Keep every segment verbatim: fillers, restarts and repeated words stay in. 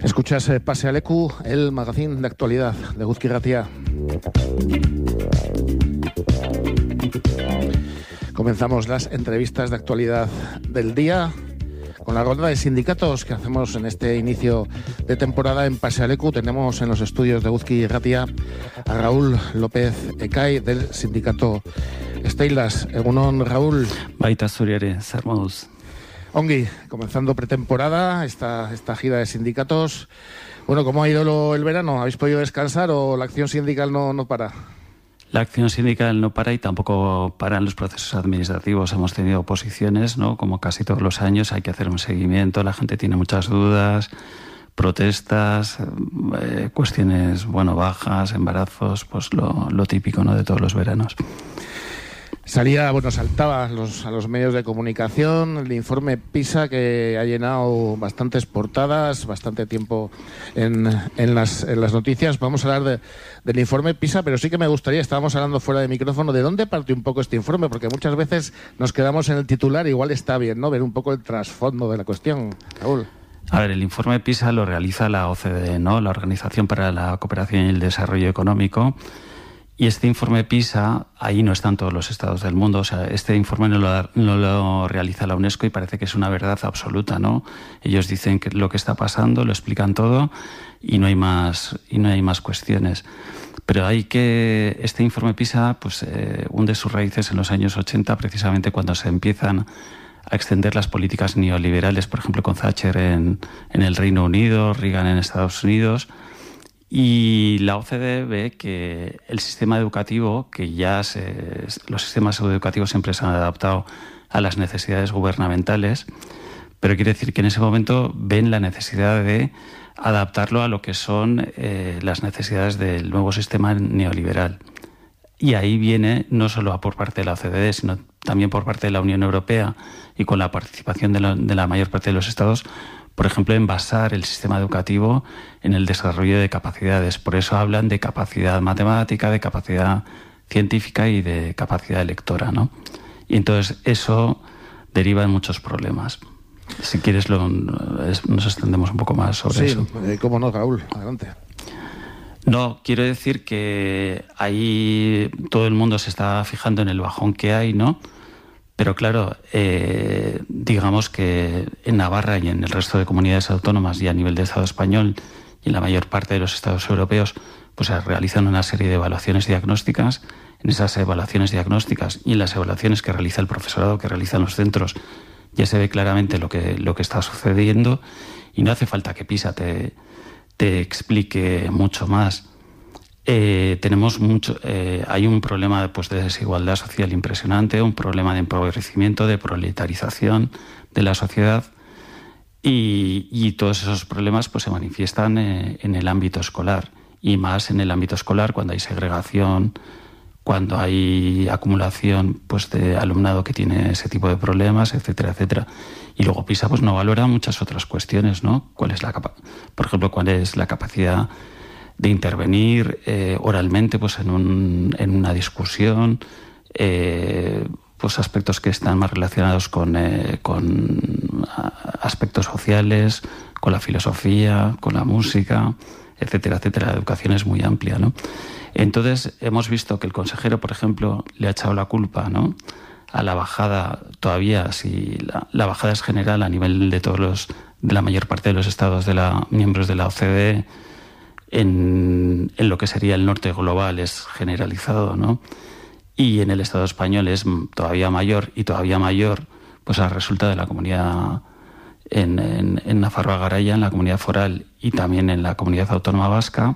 Escuchas eh, Pase al Leku, el magazín de actualidad de Eguzki Irratia. Comenzamos las entrevistas de actualidad del día con la ronda de sindicatos que hacemos en este inicio de temporada en Pase al Leku. Tenemos en los estudios de Eguzki Irratia a Raúl López Ecay del sindicato Steilas. Egunon, Raúl. Baita zuriare, zer moduz. Ongi, comenzando pretemporada, esta, esta gira de sindicatos. Bueno, ¿cómo ha ido lo, el verano? ¿Habéis podido descansar o la acción sindical no, no para? La acción sindical no para y tampoco paran los procesos administrativos. Hemos tenido oposiciones, ¿no? Como casi todos los años, hay que hacer un seguimiento, la gente tiene muchas dudas, protestas, eh, cuestiones, bueno, bajas, embarazos, pues lo, lo típico, ¿no? De todos los veranos. Salía, bueno, saltaba a los, a los medios de comunicación el informe PISA, que ha llenado bastantes portadas, bastante tiempo en, en, las, en las noticias. Vamos a hablar de, del informe PISA, pero sí que me gustaría, estábamos hablando fuera de micrófono, de dónde parte un poco este informe, porque muchas veces nos quedamos en el titular, igual está bien, ¿no? Ver un poco el trasfondo de la cuestión. Raúl. A ver, el informe PISA lo realiza la O C D E, ¿no? La Organización para la Cooperación y el Desarrollo Económico. Y este informe PISA, ahí no están todos los estados del mundo. O sea, este informe no lo, no lo realiza la UNESCO y parece que es una verdad absoluta, ¿no? Ellos dicen que lo que está pasando, lo explican todo y no hay más, y no hay más cuestiones. Pero hay que... Este informe PISA pues, eh, hunde sus raíces en los años ochenta, precisamente cuando se empiezan a extender las políticas neoliberales, por ejemplo, con Thatcher en, en el Reino Unido, Reagan en Estados Unidos. Y la O C D E ve que el sistema educativo, que ya se, los sistemas educativos siempre se han adaptado a las necesidades gubernamentales, pero quiere decir que en ese momento ven la necesidad de adaptarlo a lo que son eh, las necesidades del nuevo sistema neoliberal. Y ahí viene, no solo por parte de la O C D E, sino también por parte de la Unión Europea y con la participación de la, de la mayor parte de los estados, por ejemplo, en basar el sistema educativo en el desarrollo de capacidades. Por eso hablan de capacidad matemática, de capacidad científica y de capacidad lectora, ¿no? Y entonces eso deriva en muchos problemas. Si quieres, lo, nos extendemos un poco más sobre sí, eso. Sí, cómo no, Raúl. Adelante. No, quiero decir que ahí todo el mundo se está fijando en el bajón que hay, ¿no? Pero claro, eh, digamos que en Navarra y en el resto de comunidades autónomas y a nivel del Estado español y en la mayor parte de los estados europeos, pues se realizan una serie de evaluaciones diagnósticas. En esas evaluaciones diagnósticas y en las evaluaciones que realiza el profesorado, que realizan los centros, ya se ve claramente lo que, lo que está sucediendo y no hace falta que PISA te, te explique mucho más. Eh, tenemos mucho, eh, hay un problema pues, de desigualdad social impresionante, un problema de empobrecimiento, de proletarización de la sociedad y, y todos esos problemas pues, se manifiestan eh, en el ámbito escolar y más en el ámbito escolar cuando hay segregación, cuando hay acumulación pues, de alumnado que tiene ese tipo de problemas, etcétera, etcétera. Y luego PISA pues, no valora muchas otras cuestiones, ¿no? ¿Cuál es la capa- por ejemplo, cuál es la capacidad de intervenir eh, oralmente pues en, un, en una discusión, eh, pues aspectos que están más relacionados con, eh, con aspectos sociales, con la filosofía, con la música, etcétera, etcétera. La educación es muy amplia, ¿no? Entonces hemos visto que el consejero, por ejemplo, le ha echado la culpa, ¿no?, a la bajada, todavía si la, la bajada es general a nivel de todos los, de la mayor parte de los estados de la miembros de la O C D E. En, en lo que sería el norte global es generalizado, ¿no? Y en el Estado español es todavía mayor y todavía mayor, pues resulta de la comunidad en, en, en Nafarroa-Garaya, en la comunidad foral y también en la comunidad autónoma vasca,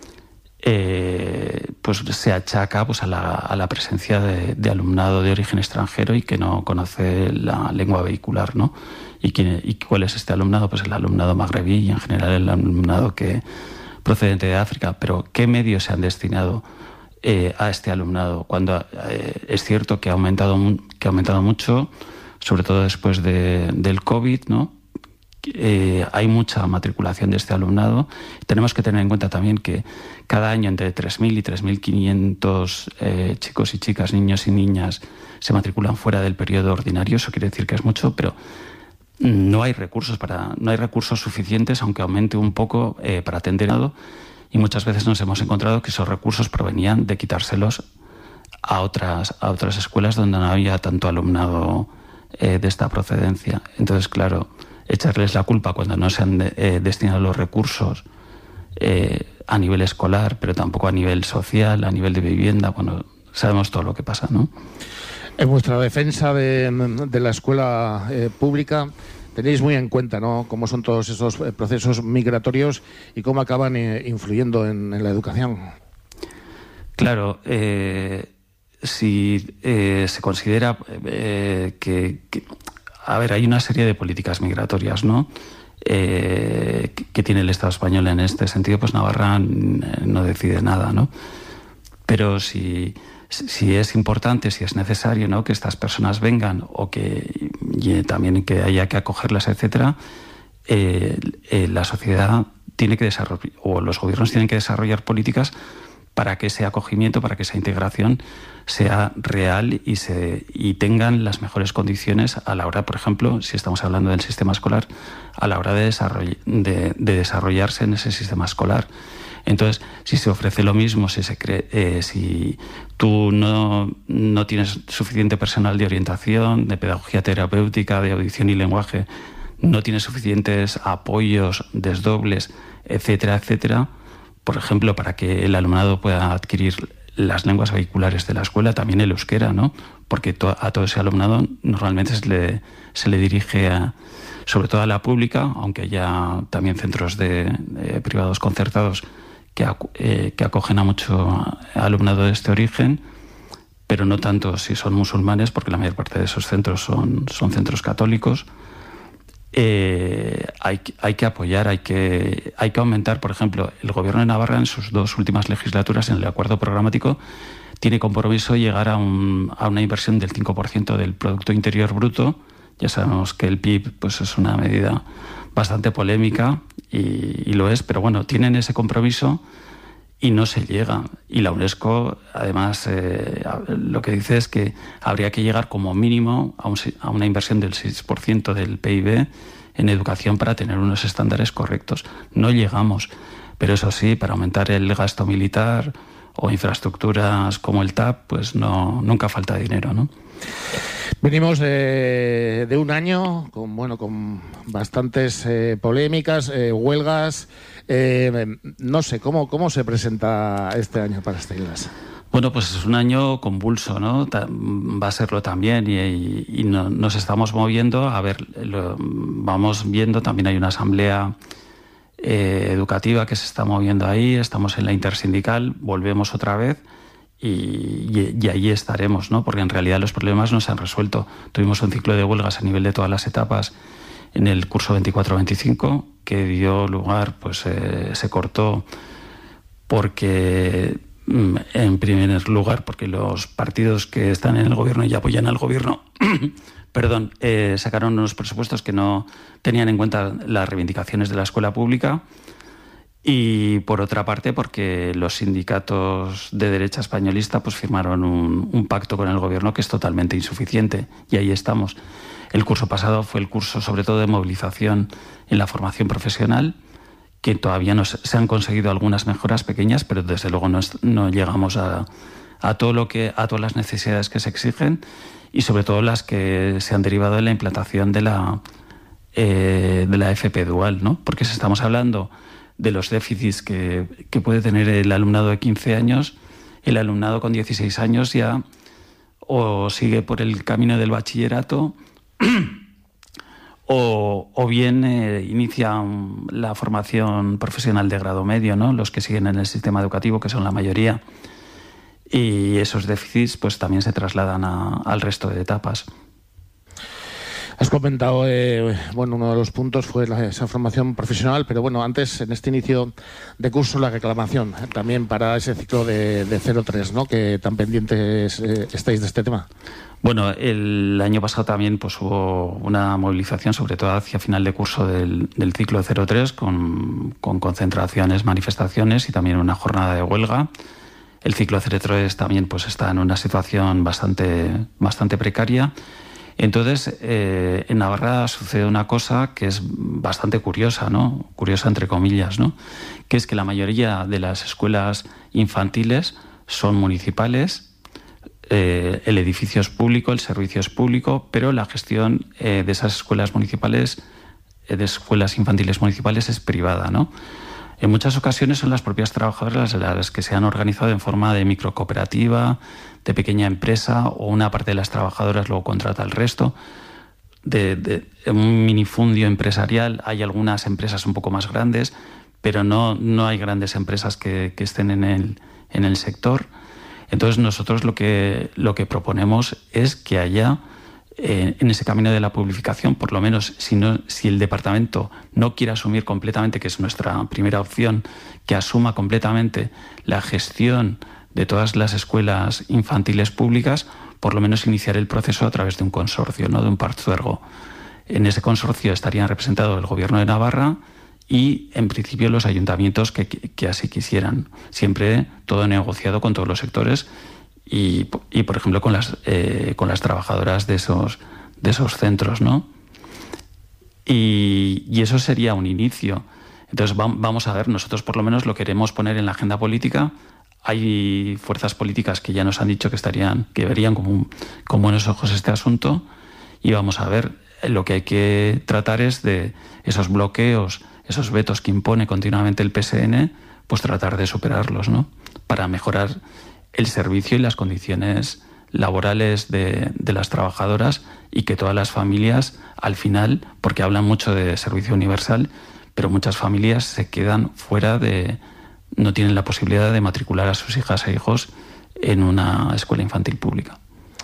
eh, pues se achaca pues a la, a la presencia de, de alumnado de origen extranjero y que no conoce la lengua vehicular, ¿no? ¿Y, quién, y cuál es este alumnado? Pues el alumnado magrebí y en general el alumnado que procedente de África. Pero ¿qué medios se han destinado eh, a este alumnado? Cuando eh, es cierto que ha aumentado que ha aumentado mucho, sobre todo después de, del COVID, ¿no? Eh, hay mucha matriculación de este alumnado. Tenemos que tener en cuenta también que cada año entre tres mil y tres mil quinientos eh, chicos y chicas, niños y niñas se matriculan fuera del periodo ordinario. Eso quiere decir que es mucho, pero no hay recursos para, no hay recursos suficientes, aunque aumente un poco, eh, para atender a todo, y muchas veces nos hemos encontrado que esos recursos provenían de quitárselos a otras, a otras escuelas donde no había tanto alumnado eh, de esta procedencia. Entonces, claro, echarles la culpa cuando no se han de, eh, destinado los recursos eh, a nivel escolar, pero tampoco a nivel social, a nivel de vivienda, bueno, sabemos todo lo que pasa, ¿no? En vuestra defensa de, de la escuela eh, pública tenéis muy en cuenta, ¿no?, cómo son todos esos procesos migratorios y cómo acaban eh, influyendo en, en la educación. Claro, eh, si eh, se considera eh, que, que, a ver, hay una serie de políticas migratorias, ¿no?, eh, que, que tiene el Estado español en este sentido, pues Navarra no decide nada, ¿no? Pero si, si es importante, si es necesario, ¿no?, que estas personas vengan o que y también que haya que acogerlas, etcétera, eh, eh, la sociedad tiene que desarrollar, o los gobiernos tienen que desarrollar políticas para que ese acogimiento, para que esa integración sea real y se y tengan las mejores condiciones a la hora, por ejemplo, si estamos hablando del sistema escolar, a la hora de, desarroll, de, de desarrollarse en ese sistema escolar. Entonces, si se ofrece lo mismo, si se cree, eh, si tú no, no tienes suficiente personal de orientación, de pedagogía terapéutica, de audición y lenguaje, no tienes suficientes apoyos, desdobles, etcétera, etcétera, por ejemplo, para que el alumnado pueda adquirir las lenguas vehiculares de la escuela, también el euskera, ¿no? Porque to- a todo ese alumnado normalmente se le, se le dirige a, sobre todo a la pública, aunque haya también centros de, de privados concertados que, ac- eh, que acogen a mucho alumnado de este origen, pero no tanto si son musulmanes, porque la mayor parte de esos centros son, son centros católicos. Eh, hay, hay que apoyar, hay que, hay que aumentar. Por ejemplo, el Gobierno de Navarra en sus dos últimas legislaturas, en el acuerdo programático, tiene compromiso llegar a, un, a una inversión del cinco por ciento del Producto Interior Bruto. Ya sabemos que el P I B pues, es una medida bastante polémica y, y lo es, pero bueno, tienen ese compromiso y no se llega. Y la UNESCO, además, eh, lo que dice es que habría que llegar como mínimo a, un, a una inversión del seis por ciento del P I B en educación para tener unos estándares correctos. No llegamos, pero eso sí, para aumentar el gasto militar o infraestructuras como el T A P, pues no, nunca falta dinero, ¿no? Venimos de, de un año con, bueno, con bastantes eh, polémicas, eh, huelgas. Eh, no sé, ¿cómo, ¿cómo se presenta este año para Steilas? Bueno, pues es un año convulso, ¿no? Va a serlo también y, y, y no, nos estamos moviendo. A ver, lo, vamos viendo, también hay una asamblea eh, educativa que se está moviendo ahí, estamos en la intersindical, volvemos otra vez. Y, y, y ahí estaremos, ¿no? Porque en realidad los problemas no se han resuelto. Tuvimos un ciclo de huelgas a nivel de todas las etapas en el curso veinticuatro veinticinco que dio lugar, pues eh, se cortó porque, en primer lugar, porque los partidos que están en el gobierno y apoyan al gobierno, perdón, eh, sacaron unos presupuestos que no tenían en cuenta las reivindicaciones de la escuela pública. Y por otra parte, porque los sindicatos de derecha españolista pues firmaron un, un pacto con el gobierno que es totalmente insuficiente. Y ahí estamos. El curso pasado fue el curso sobre todo de movilización en la formación profesional, que todavía no se, se han conseguido algunas mejoras pequeñas, pero desde luego no, es, no llegamos a, a todo lo que a todas las necesidades que se exigen y sobre todo las que se han derivado de la implantación de la eh, de la F P dual, ¿no? Porque si estamos hablando de los déficits que, que puede tener el alumnado de quince años, el alumnado con dieciséis años ya o sigue por el camino del bachillerato o, o bien eh, inicia un, la formación profesional de grado medio, ¿no? Los que siguen en el sistema educativo, que son la mayoría. Y esos déficits pues también se trasladan a, al resto de etapas. Has comentado, eh, bueno, uno de los puntos fue la, esa formación profesional, pero bueno, antes, en este inicio de curso, la reclamación, eh, también para ese ciclo de, de cero tres, ¿no?, que tan pendientes eh, estáis de este tema. Bueno, el año pasado también pues hubo una movilización, sobre todo hacia final de curso del, del ciclo de cero tres, con, con concentraciones, manifestaciones y también una jornada de huelga. El ciclo cero tres también pues está en una situación bastante, bastante precaria. Entonces, eh, en Navarra sucede una cosa que es bastante curiosa, ¿no? Curiosa entre comillas, ¿no? Que es que la mayoría de las escuelas infantiles son municipales, eh, el edificio es público, el servicio es público, pero la gestión eh, de esas escuelas municipales, eh, de escuelas infantiles municipales, es privada, ¿no? En muchas ocasiones son las propias trabajadoras las que se han organizado en forma de microcooperativa, de pequeña empresa, o una parte de las trabajadoras luego contrata al resto, de, de un minifundio empresarial. Hay algunas empresas un poco más grandes, pero no, no hay grandes empresas que, que estén en el, en el sector. Entonces nosotros lo que, lo que proponemos es que haya, eh, en ese camino de la publificación, por lo menos si, no, si el departamento no quiere asumir completamente, que es nuestra primera opción, que asuma completamente la gestión de todas las escuelas infantiles públicas, por lo menos iniciar el proceso a través de un consorcio, no de un partzuergo. En ese consorcio estarían representados el Gobierno de Navarra y, en principio, los ayuntamientos que, que así quisieran. Siempre todo negociado con todos los sectores y, y por ejemplo, con las, eh, con las trabajadoras de esos, de esos centros, ¿no? Y, y eso sería un inicio. Entonces, vamos a ver, nosotros por lo menos lo queremos poner en la agenda política. Hay fuerzas políticas que ya nos han dicho que estarían, que verían como un, con buenos ojos este asunto, y vamos a ver, lo que hay que tratar es de esos bloqueos, esos vetos que impone continuamente el P S N, pues tratar de superarlos, ¿no? Para mejorar el servicio y las condiciones laborales de, de las trabajadoras, y que todas las familias, al final, porque hablan mucho de servicio universal, pero muchas familias se quedan fuera de, no tienen la posibilidad de matricular a sus hijas e hijos en una escuela infantil pública.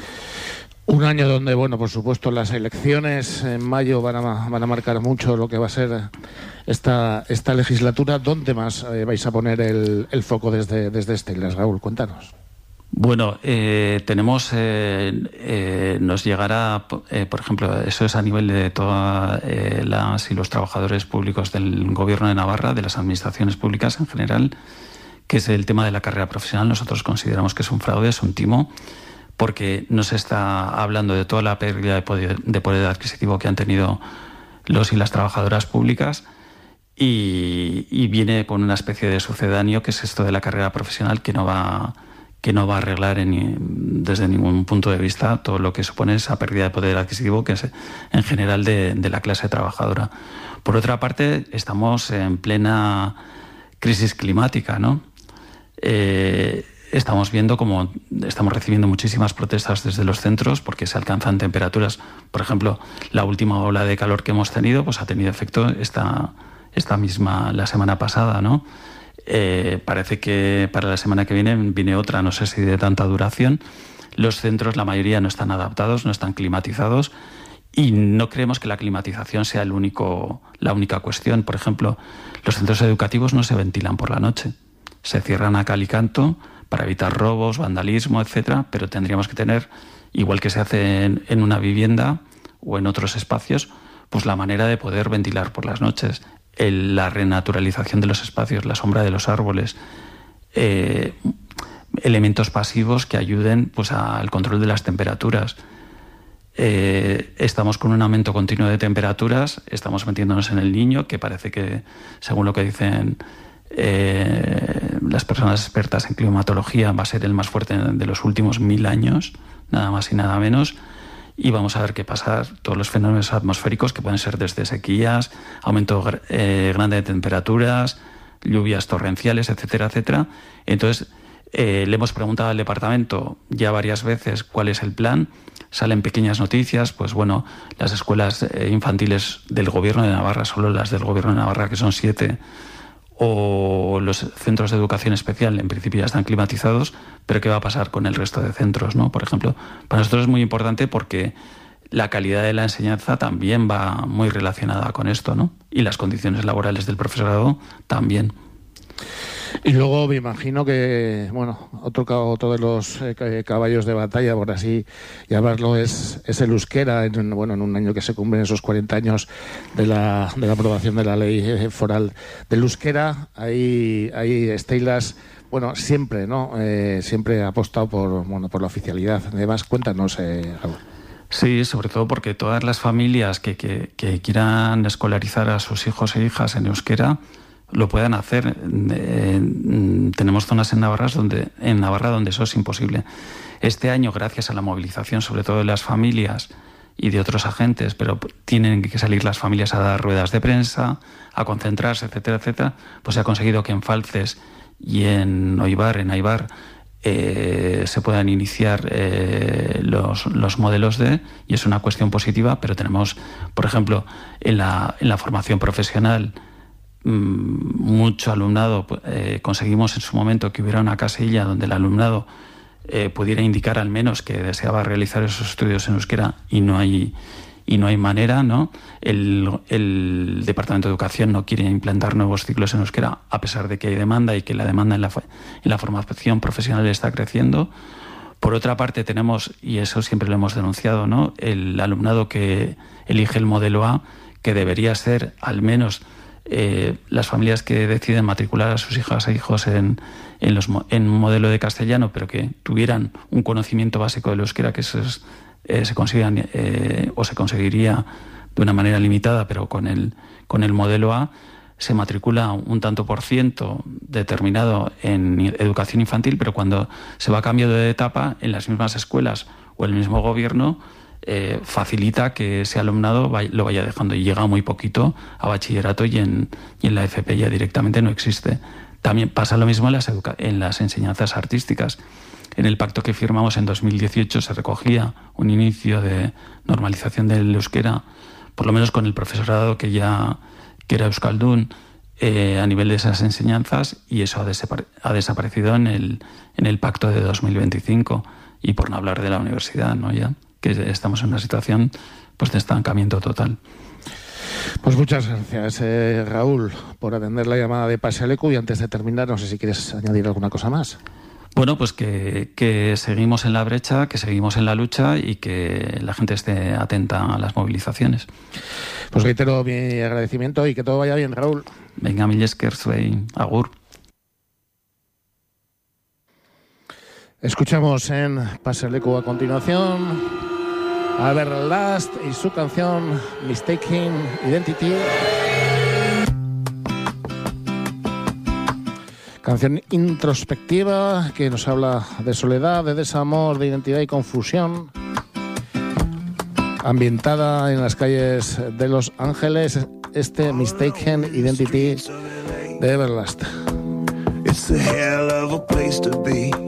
Un año donde, bueno, por supuesto, las elecciones en mayo van a, van a marcar mucho lo que va a ser esta, esta legislatura. ¿Dónde más eh, vais a poner el, el foco desde, desde Steilas, Raúl? Cuéntanos. Bueno, eh, tenemos, eh, eh, nos llegará, eh, por ejemplo, eso es a nivel de todas eh, las y los trabajadores públicos del Gobierno de Navarra, de las administraciones públicas en general, que es el tema de la carrera profesional. Nosotros consideramos que es un fraude, es un timo, porque no se está hablando de toda la pérdida de poder, de poder adquisitivo que han tenido los y las trabajadoras públicas, y, y viene con una especie de sucedáneo, que es esto de la carrera profesional, que no va que no va a arreglar en, desde ningún punto de vista todo lo que supone esa pérdida de poder adquisitivo, que es en general de, de la clase trabajadora. Por otra parte, estamos en plena crisis climática, ¿no? Eh, estamos viendo como estamos recibiendo muchísimas protestas desde los centros porque se alcanzan temperaturas. Por ejemplo, la última ola de calor que hemos tenido, pues ha tenido efecto esta, esta misma, la semana pasada, ¿no? Eh, parece que para la semana que viene viene otra, no sé si de tanta duración. Los centros, la mayoría, no están adaptados, no están climatizados, y no creemos que la climatización sea el único, la única cuestión. Por ejemplo, los centros educativos no se ventilan por la noche, se cierran a cal y canto para evitar robos, vandalismo, etcétera, pero tendríamos que tener, igual que se hace en, en una vivienda o en otros espacios, pues la manera de poder ventilar por las noches. El, la renaturalización de los espacios, la sombra de los árboles, eh, elementos pasivos que ayuden, pues, al control de las temperaturas. Eh, estamos con un aumento continuo de temperaturas, estamos metiéndonos en el Niño, que parece que, según lo que dicen eh, las personas expertas en climatología, va a ser el más fuerte de los últimos mil años, nada más y nada menos. Y vamos a ver qué pasa, todos los fenómenos atmosféricos, que pueden ser desde sequías, aumento eh, grande de temperaturas, lluvias torrenciales, etcétera, etcétera. Entonces, eh, le hemos preguntado al departamento ya varias veces cuál es el plan. Salen pequeñas noticias, pues bueno, las escuelas eh, infantiles del Gobierno de Navarra, solo las del Gobierno de Navarra, que son siete, o los centros de educación especial, en principio ya están climatizados, pero ¿qué va a pasar con el resto de centros, ¿no? Por ejemplo, para nosotros es muy importante porque la calidad de la enseñanza también va muy relacionada con esto, ¿no? Y las condiciones laborales del profesorado también. Y luego me imagino que, bueno, otro, otro de los eh, caballos de batalla, por así llamarlo, es, es el euskera. En, bueno, en un año que se cumplen esos cuarenta años de la, de la aprobación de la ley eh, foral del euskera. Ahí, ahí Steilas, bueno, siempre, ¿no? Eh, siempre ha apostado por, bueno, por la oficialidad. Además, cuéntanos, eh, Raúl. Sí, sobre todo porque todas las familias que, que, que quieran escolarizar a sus hijos e hijas en euskera lo puedan hacer. Eh, tenemos zonas en Navarra donde, en Navarra donde eso es imposible. Este año, gracias a la movilización, sobre todo de las familias y de otros agentes, pero tienen que salir las familias a dar ruedas de prensa, a concentrarse, etcétera, etcétera, pues se ha conseguido que en Falces y en Oibar, en Aibar, eh, se puedan iniciar eh, los, los modelos D, y es una cuestión positiva, pero tenemos, por ejemplo, en la, en la formación profesional, mmm, mucho alumnado, eh, conseguimos en su momento que hubiera una casilla donde el alumnado eh, pudiera indicar al menos que deseaba realizar esos estudios en euskera, y no hay y no hay manera, ¿no? El, el Departamento de Educación no quiere implantar nuevos ciclos en euskera, a pesar de que hay demanda y que la demanda en la, en la formación profesional está creciendo. Por otra parte tenemos, y eso siempre lo hemos denunciado, ¿no?, el alumnado que elige el modelo A, que debería ser al menos eh, las familias que deciden matricular a sus hijas e hijos en, en, los, en un modelo de castellano, pero que tuvieran un conocimiento básico del euskera, que eso es Eh, se consigan eh, o se conseguiría de una manera limitada, pero con el, con el modelo A se matricula un tanto por ciento determinado en educación infantil, pero cuando se va cambiando de etapa en las mismas escuelas o el mismo gobierno, eh, facilita que ese alumnado vaya, lo vaya dejando, y llega muy poquito a bachillerato, y en, y en la F P ya directamente no existe. También pasa lo mismo en las, educa- en las enseñanzas artísticas. En el pacto que firmamos en dos mil dieciocho se recogía un inicio de normalización del euskera, por lo menos con el profesorado que ya que era euskaldun, eh, a nivel de esas enseñanzas, y eso ha, desapare- ha desaparecido en el, en el pacto de dos mil veinticinco, y por no hablar de la universidad, ¿no?, ya que estamos en una situación pues de estancamiento total. Pues muchas gracias, eh, Raúl, por atender la llamada de Pasealeku, y antes de terminar, no sé si quieres añadir alguna cosa más. Bueno, pues que, que seguimos en la brecha, que seguimos en la lucha, y que la gente esté atenta a las movilizaciones. Pues reitero mi agradecimiento y que todo vaya bien, Raúl. Venga, mil esker zuei, agur. Escuchamos en Pasealeku a continuación a Everlast y su canción Mistaken Identity. Canción introspectiva que nos habla de soledad, de desamor, de identidad y confusión. Ambientada en las calles de Los Ángeles, este Mistaken Identity de Everlast. It's a hell of a place to be.